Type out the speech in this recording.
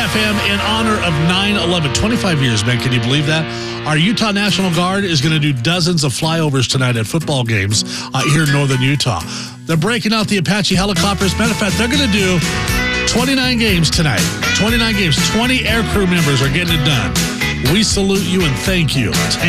FM in honor of 9/11. 25 years, man. Can you believe that? Our Utah National Guard is going to do dozens of flyovers tonight at football games here in northern Utah. They're breaking out the Apache helicopters. Matter of fact, they're going to do 29 games tonight. 29 games. 20 aircrew members are getting it done. We salute you and thank you.